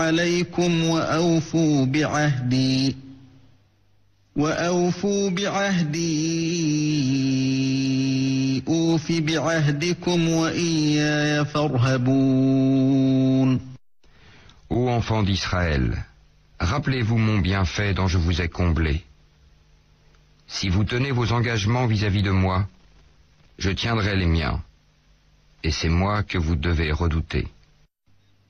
عليكم وأوفوا بعهدي أوف بعهدكم وإياي فارهبون. Ô enfants d'Israël, rappelez-vous mon bienfait dont je vous ai comblé. Si vous tenez vos engagements vis-à-vis de moi, je tiendrai les miens, et c'est moi que vous devez redouter.